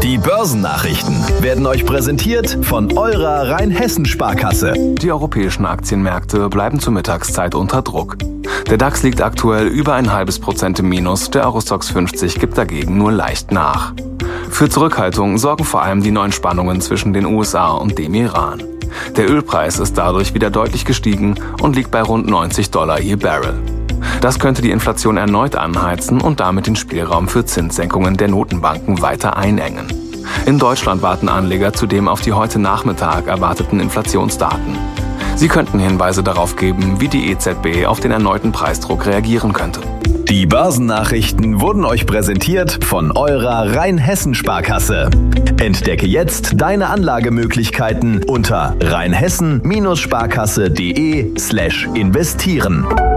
Die Börsennachrichten werden euch präsentiert von eurer Rheinhessen-Sparkasse. Die europäischen Aktienmärkte bleiben zur Mittagszeit unter Druck. Der DAX liegt aktuell über 0,5% im Minus, der Eurostoxx 50 gibt dagegen nur leicht nach. Für Zurückhaltung sorgen vor allem die neuen Spannungen zwischen den USA und dem Iran. Der Ölpreis ist dadurch wieder deutlich gestiegen und liegt bei rund $90 je Barrel. Das könnte die Inflation erneut anheizen und damit den Spielraum für Zinssenkungen der Notenbanken weiter einengen. In Deutschland warten Anleger zudem auf die heute Nachmittag erwarteten Inflationsdaten. Sie könnten Hinweise darauf geben, wie die EZB auf den erneuten Preisdruck reagieren könnte. Die Börsennachrichten wurden euch präsentiert von eurer Rheinhessen-Sparkasse. Entdecke jetzt deine Anlagemöglichkeiten unter rheinhessen-sparkasse.de/investieren.